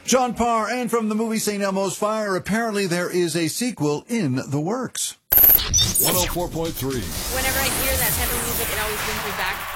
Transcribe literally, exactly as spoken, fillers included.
John Parr, and from the movie Saint Elmo's Fire, apparently there is a sequel in the works. one oh four point three. Whenever I hear that type of music, it always brings me back